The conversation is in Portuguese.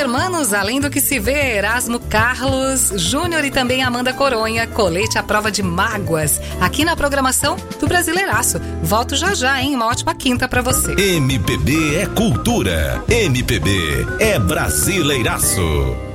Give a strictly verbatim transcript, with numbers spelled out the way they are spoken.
hermanos, além do que se vê, Erasmo Carlos Júnior e também Amanda Coronha, Colete à Prova de Mágoas, aqui na programação do Brasileiraço. Volto já já, hein? Uma ótima quinta pra você. M P B é cultura, M P B é Brasileiraço.